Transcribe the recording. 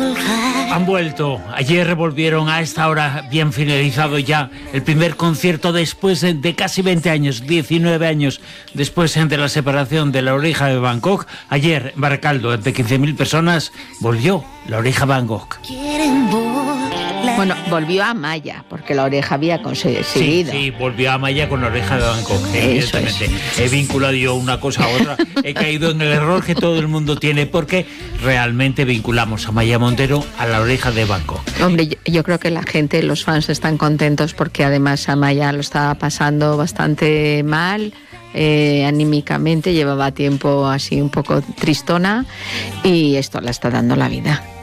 Han vuelto. Ayer volvieron a esta hora, bien finalizado ya el primer concierto después de casi 20 años, 19 años después de la separación de La Oreja de Bangkok. Ayer, en Baracaldo, de 15.000 personas, volvió La Oreja Bangkok. Bueno, volvió a Amaya, porque La Oreja había conseguido. Sí, volvió a Amaya con La Oreja de Bangkok, evidentemente. He vinculado yo una cosa a otra, he caído en el error que todo el mundo tiene, porque realmente vinculamos a Amaya Montero a La Oreja de Bangkok. Hombre, yo creo que la gente, los fans están contentos porque además Amaya lo estaba pasando bastante mal. Anímicamente llevaba tiempo así un poco tristona y esto le está dando la vida.